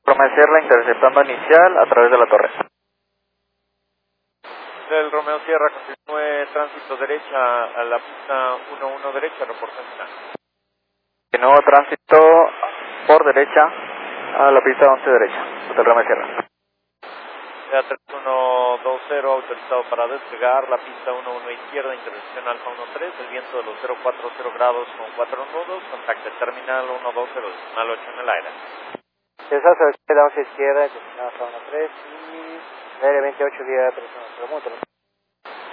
Romeo Sierra interceptando inicial a través de la torre. Del Romeo Sierra, continúe tránsito derecha a la pista 11 derecha, reporte final. De nuevo tránsito por derecha a la pista 11 derecha, Hotel Romeo Sierra. Ya 3120, autorizado para despegar, la pista 11 izquierda, intervención Alfa 13, el viento de los 040 grados con 4 nudos, contacte terminal 120, decimal 8 en el aire. Esa se espera 11 izquierda, intervención Alfa 13 y L28 10 310.